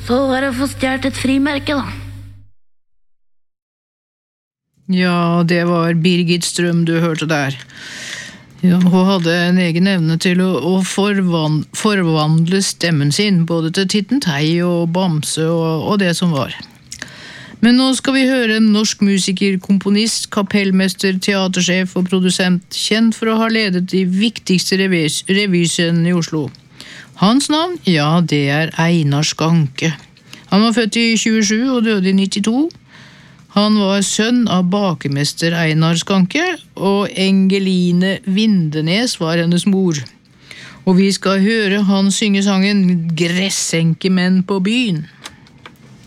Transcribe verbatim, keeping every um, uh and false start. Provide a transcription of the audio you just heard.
Så var det å få stjert et frimerke da. Ja, det var Birgit Strøm du hørte der. Ja, hun hadde en egen evne til å, å forvand, forvandle stemmen sin, både til Titten Tei og Bamse og, og det som var. Men nå skal vi høre en norsk musiker, komponist, kapellmester, teatersjef og produsent, kjent for å ha ledet de viktigste revys, revyscenene i Oslo. Hans navn, ja, det er Einar Skanke. Han var født i tjuesju og døde i nittito. Han var sønn av bakemester Einar Skanke, og Engeline Vindenes var hennes mor. Og vi skal høre han synge sangen «Gressenkemenn på byen».